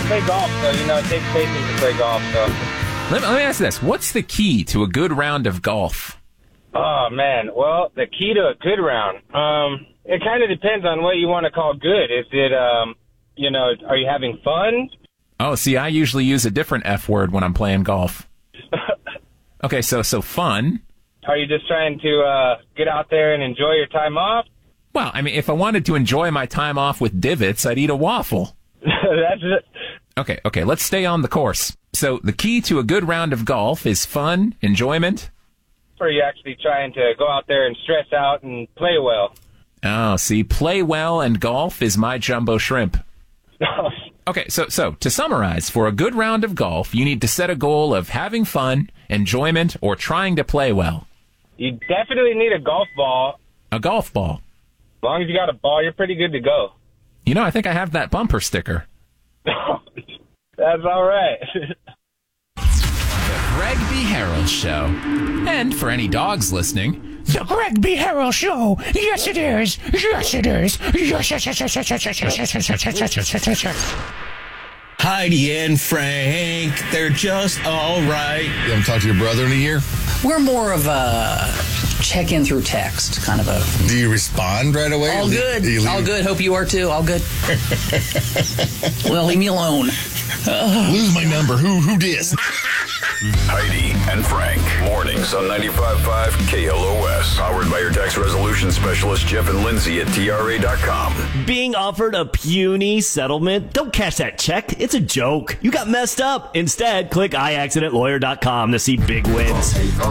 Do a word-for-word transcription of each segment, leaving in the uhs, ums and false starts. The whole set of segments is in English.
play golf, so, you know, it takes patience to play golf, so. Let me, let me ask this. What's the key to a good round of golf? Oh, man. Well, the key to a good round, um, it kind of depends on what you want to call good. Is it, um, you know, are you having fun? Oh, see, I usually use a different F word when I'm playing golf. Okay, so so fun. Are you just trying to uh, get out there and enjoy your time off? Well, I mean, if I wanted to enjoy my time off with divots, I'd eat a waffle. That's it. Okay, okay, let's stay on the course. So the key to a good round of golf is fun, enjoyment. Or are you actually trying to go out there and stress out and play well? Oh, see, play well and golf is my jumbo shrimp. Okay, so so to summarize, for a good round of golf, you need to set a goal of having fun, enjoyment, or trying to play well. You definitely need a golf ball. A golf ball. As long as you got a ball, you're pretty good to go. You know, I think I have that bumper sticker. That's all right. The Greg B. Harold Show. And for any dogs listening, The Greg B. Harold Show. Yes, it is. Yes, it is. Yes, yes, yes, yes, yes, yes, yes, yes, yes, yes, yes, yes, yes, yes. Heidi and Frank, they're just all right. You haven't talked to your brother in a year? We're more of a check-in through text, kind of a... Do you respond right away? All good. All good. Hope you are, too. All good. Well, leave me alone. Lose my number. Who who dis? Heidi and Frank. Mornings on ninety-five point five K L O S. Powered by your tax resolution specialist, Jeff and Lindsay at T R A dot com. Being offered a puny settlement? Don't cash that check. It's a joke. You got messed up. Instead, click i accident lawyer dot com to see big wins.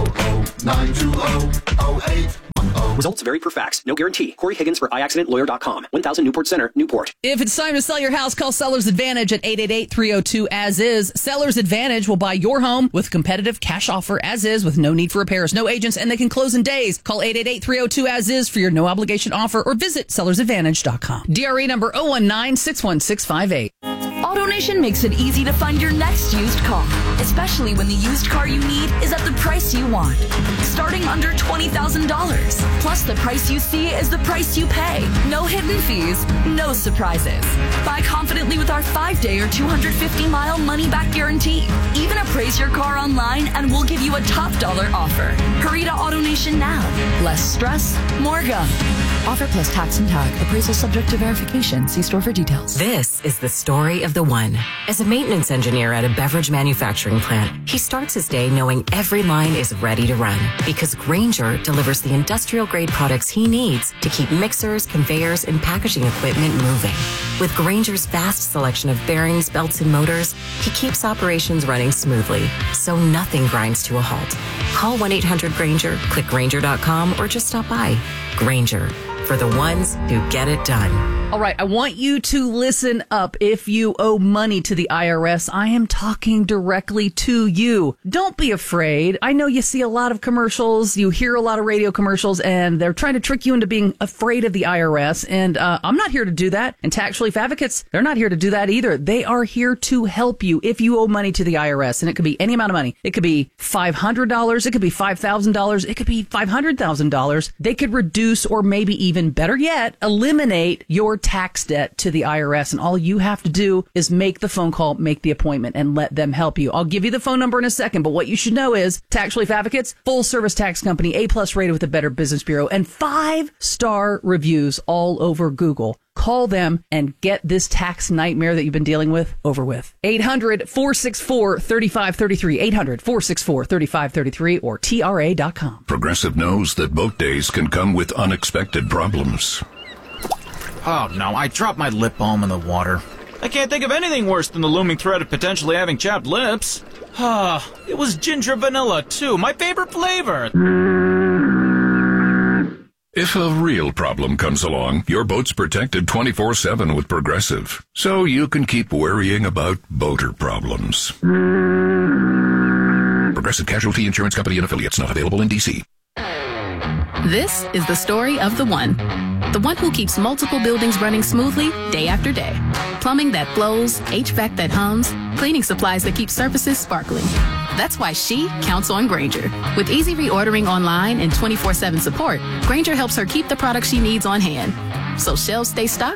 Results vary per fax. No guarantee. Corey Higgins for i accident lawyer dot com. one thousand Newport Center, Newport. If it's time to sell your house, call Sellers Advantage at eight eight eight, three oh two, as is. Sellers Advantage will buy your home with competitive cash offer as is with no need for repairs, no agents, and they can close in days. Call eight eight eight, three oh two, as is for your no obligation offer or visit sellers advantage dot com. D R E number zero one nine, six one six five eight. AutoNation makes it easy to find your next used car, especially when the used car you need is at the price you want. Starting under twenty thousand dollars. Plus, the price you see is the price you pay. No hidden fees, no surprises. Buy confidently with our five-day or two hundred fifty mile money-back guarantee. Even appraise your car online and we'll give you a top dollar offer. Hurry to AutoNation now. Less stress, more go. Offer plus tax and tag. Appraisal subject to verification. See store for details. This is the story of the one. As a maintenance engineer at a beverage manufacturing plant, he starts his day knowing every line is ready to run because Grainger delivers the industrial-grade products he needs to keep mixers, conveyors, and packaging equipment moving. With Grainger's vast selection of bearings, belts, and motors, he keeps operations running smoothly, so nothing grinds to a halt. Call one eight hundred Grainger, click Grainger dot com, or just stop by. Grainger, for the ones who get it done. All right, I want you to listen up. If you owe money to the I R S, I am talking directly to you. Don't be afraid. I know you see a lot of commercials, you hear a lot of radio commercials, and they're trying to trick you into being afraid of the I R S. And uh, I'm not here to do that. And tax relief advocates, they're not here to do that either. They are here to help you if you owe money to the I R S. And it could be any amount of money. It could be five hundred dollars. It could be five thousand dollars. It could be five hundred thousand dollars. They could reduce, or maybe even better yet, eliminate your tax debt to the I R S. And all you have to do is make the phone call, make the appointment, and let them help you. I'll give you the phone number in a second, but what you should know is Tax Relief Advocates, full service tax company, A-plus rated with the Better Business Bureau, and five-star reviews all over Google. Call them and get this tax nightmare that you've been dealing with over with. eight hundred, four six four, three five three three, eight hundred, four six four, three five three three, or T R A dot com. Progressive knows that boat days can come with unexpected problems. Oh, no, I dropped my lip balm in the water. I can't think of anything worse than the looming threat of potentially having chapped lips. Ah, it was ginger vanilla, too, my favorite flavor. If a real problem comes along, your boat's protected twenty-four seven with Progressive, so you can keep worrying about boater problems. Progressive Casualty Insurance Company and affiliates, not available in D C. This is the story of the one. The one who keeps multiple buildings running smoothly day after day. Plumbing that flows, H V A C that hums, cleaning supplies that keep surfaces sparkling. That's why she counts on Grainger. With easy reordering online and twenty-four seven support, Grainger helps her keep the products she needs on hand. So shelves stay stocked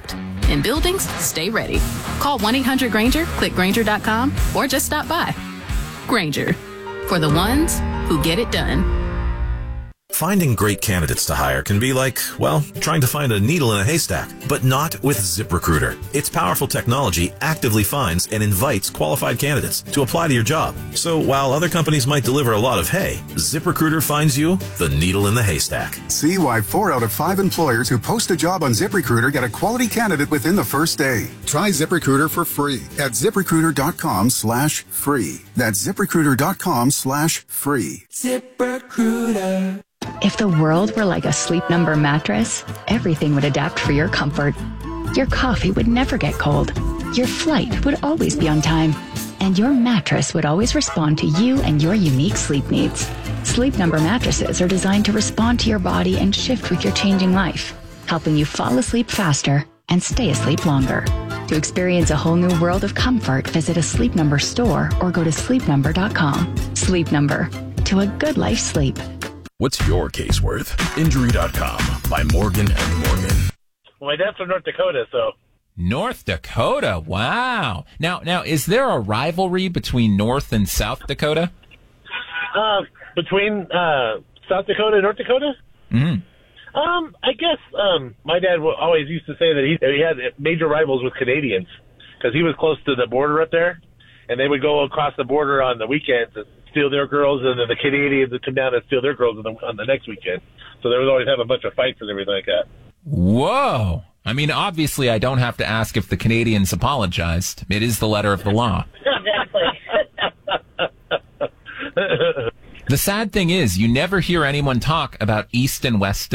In buildings, stay ready. Call one eight hundred Granger, click Granger dot com, or just stop by. Granger, for the ones who get it done. Finding great candidates to hire can be like, well, trying to find a needle in a haystack, but not with ZipRecruiter. Its powerful technology actively finds and invites qualified candidates to apply to your job. So while other companies might deliver a lot of hay, ZipRecruiter finds you the needle in the haystack. See why four out of five employers who post a job on ZipRecruiter get a quality candidate within the first day. Try ZipRecruiter for free at ZipRecruiter.com slash free. That's ZipRecruiter.com slash free. ZipRecruiter. If the world were like a Sleep Number mattress, everything would adapt for your comfort. Your coffee would never get cold. Your flight would always be on time. And your mattress would always respond to you and your unique sleep needs. Sleep Number mattresses are designed to respond to your body and shift with your changing life, helping you fall asleep faster and stay asleep longer. To experience a whole new world of comfort, visit a Sleep Number store or go to sleep number dot com. Sleep Number. To a good life sleep. What's your case worth? Injury dot com by Morgan and Morgan. Well, my dad's from North Dakota, so. North Dakota, wow. Now, now, is there a rivalry between North and South Dakota? Uh, between uh, South Dakota and North Dakota? Mm-hmm. Um, I guess um, my dad always used to say that he, he had major rivals with Canadians because he was close to the border up there, and they would go across the border on the weekends and steal their girls, and then the Canadians would come down and steal their girls on the, on the next weekend. So they would always have a bunch of fights and everything like that. Whoa. I mean, obviously, I don't have to ask if the Canadians apologized. It is the letter of the law. Exactly. The sad thing is, you never hear anyone talk about East and West